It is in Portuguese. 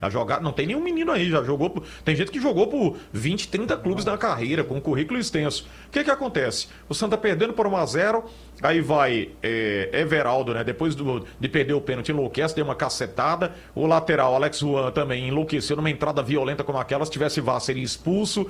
A jogar, não tem nenhum menino aí, já jogou. Tem gente que jogou por 20, 30 clubes na carreira, com um currículo extenso. O que que acontece? O Santa perdendo por 1-0, aí vai Everaldo, né? Depois de perder o pênalti, enlouquece, deu uma cacetada. O lateral, Alex Juan, também enlouqueceu numa entrada violenta como aquela. Se tivesse VAR, seria expulso.